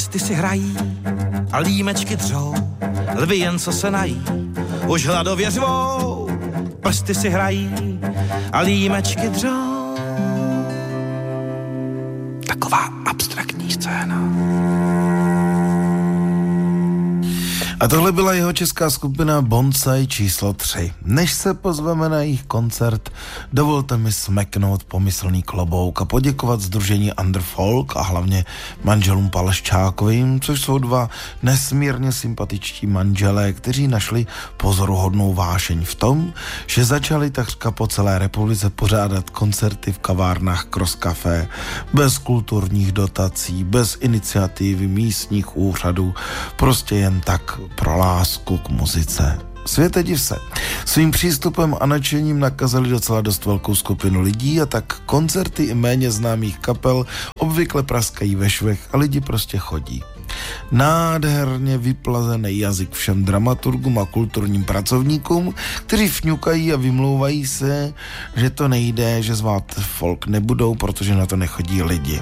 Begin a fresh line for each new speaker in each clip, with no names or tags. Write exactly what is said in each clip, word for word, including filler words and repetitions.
Prsty si hrají a límečky dřou, lvy jen co se nají, už hladově řvou. Prsty si hrají a límečky dřou. Taková abstraktní scéna.
A tohle byla jeho česká skupina Bonsai číslo tři. Než se pozveme na jejich koncert, dovolte mi smeknout pomyslný klobouk a poděkovat sdružení Underfolk a hlavně manželům Paleščákovým, což jsou dva nesmírně sympatičtí manželé, kteří našli pozoruhodnou vášeň v tom, že začali takřka po celé republice pořádat koncerty v kavárnách Cross Café, bez kulturních dotací, bez iniciativy místních úřadů, prostě jen tak pro lásku k muzice. Světe div se. Svým přístupem a nadšením nakazali docela dost velkou skupinu lidí a tak koncerty i méně známých kapel obvykle praskají ve švech a lidi prostě chodí. Nádherně vyplazený jazyk všem dramaturgům a kulturním pracovníkům, kteří fňukají a vymlouvají se, že to nejde, že zvát folk nebudou, protože na to nechodí lidi.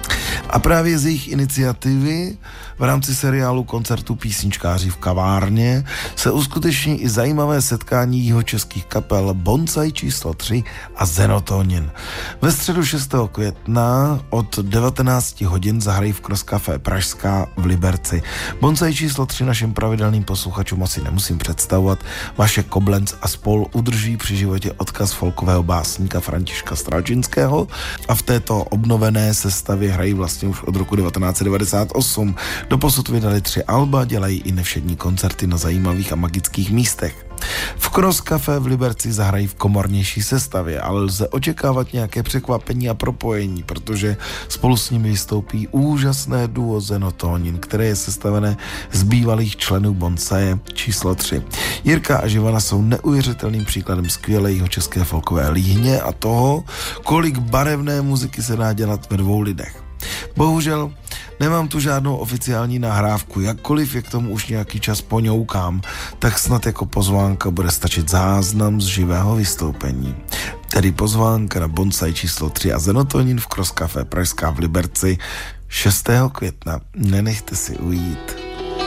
A právě z jejich iniciativy v rámci seriálu koncertu Písničkáři v kavárně se uskuteční i zajímavé setkání jihočeských kapel Bonsai číslo tři a Zenotonin. Ve středu šestého května od devatenáct hodin zahrají v Cross Café Pražská v Liberci. Bonsai číslo tři našim pravidelným posluchačům asi nemusím představovat. Vašek Koblenc a spol udrží při životě odkaz folkového básníka Františka Stračinského a v této obnovené sestavě hrají vlastně už od roku devatenáct set devadesát osm. Doposud vydali tři alba, dělají i nevšední koncerty na zajímavých a magických místech. V Cross Café v Liberci zahrají v komornější sestavě, ale lze očekávat nějaké překvapení a propojení, protože spolu s nimi vystoupí úžasné duo Zenotonin, které je sestavené z bývalých členů Bonsaje číslo tři. Jirka a Živana jsou neuvěřitelným příkladem skvělé jihočeské folkové líhně a toho, kolik barevné muziky se dá dělat ve dvou lidech. Bohužel nemám tu žádnou oficiální nahrávku, jakkoliv je k tomu už nějaký čas poňoukám, tak snad jako pozvánka bude stačit záznam z živého vystoupení. Tedy pozvánka na Bonsai číslo tři a Zenotonin v Cross Café Pražská v Liberci šestého května. Nenechte si ujít.